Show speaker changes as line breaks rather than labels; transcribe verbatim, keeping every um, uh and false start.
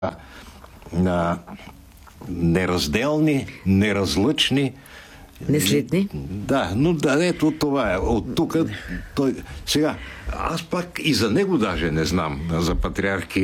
а, неразделни, неразлъчни.
Неслитни?
Да, но да, ето това е. От тук той... Сега, аз пак и за него даже не знам, за патриарх